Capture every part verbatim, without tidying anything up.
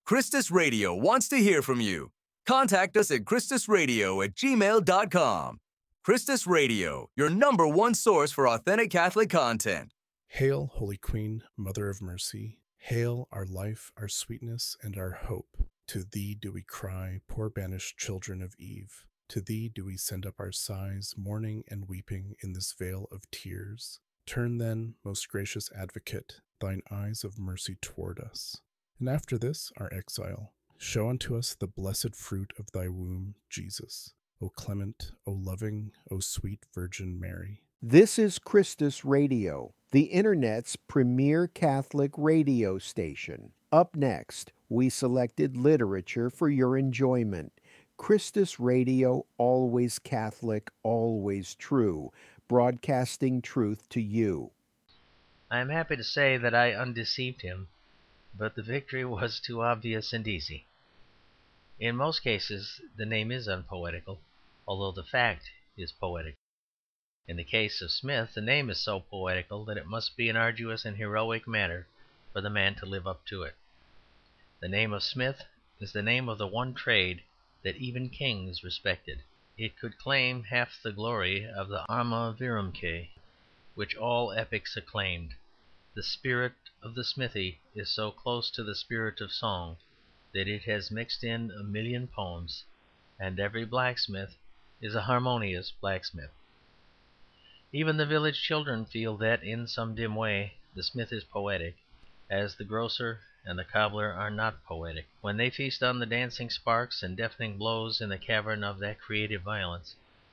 Christus Radio wants to hear from you. Contact us at christusradio at gmail dot com. Christus Radio, your number one source for authentic Catholic content. Hail, Holy Queen, Mother of Mercy. Hail, our life, our sweetness, and our hope. To thee do we cry, poor banished children of Eve. To thee do we send up our sighs, mourning and weeping in this vale of tears. Turn then, most gracious Advocate, thine eyes of mercy toward us. And after this, our exile, show unto us the blessed fruit of thy womb, Jesus. O clement, O loving, O sweet Virgin Mary. This is Christus Radio, the Internet's premier Catholic radio station. Up next, we selected literature for your enjoyment. Christus Radio, always Catholic, always true, broadcasting truth to you. I am happy to say that I undeceived him, but the victory was too obvious and easy. In most cases the name is unpoetical, although the fact is poetic. In the case of Smith, the name is so poetical that it must be an arduous and heroic matter for the man to live up to it. The name of Smith is the name of the one trade that even kings respected. It could claim half the glory of the arma virumque, which all epics acclaimed. The spirit of the smithy is so close to the spirit of song that it has mixed in a million poems, and every blacksmith is a harmonious blacksmith. Even the village children feel that in some dim way the smith is poetic, as the grocer and the cobbler are not poetic. When they feast on the dancing sparks and deafening blows in the cavern of that creative violence,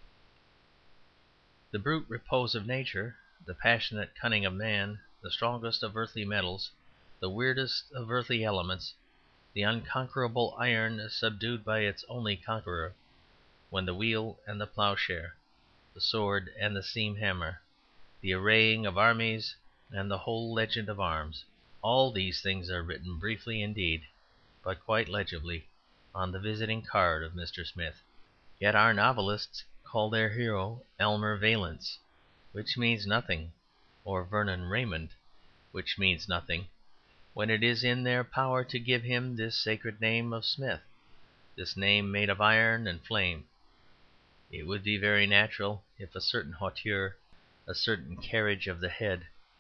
the brute repose of nature, the passionate cunning of man, the strongest of earthly metals, the weirdest of earthly elements, the unconquerable iron subdued by its only conqueror, when the wheel and the ploughshare, the sword and the steam hammer, the arraying of armies and the whole legend of arms, all these things are written briefly indeed, but quite legibly, on the visiting card of Mister Smith. Yet our novelists call their hero Aylmer Valence, which means nothing, or Vernon Raymond, which means nothing, when it is in their power to give him this sacred name of Smith, this name made of iron and flame. It would be very natural if a certain hauteur, a certain carriage of the head,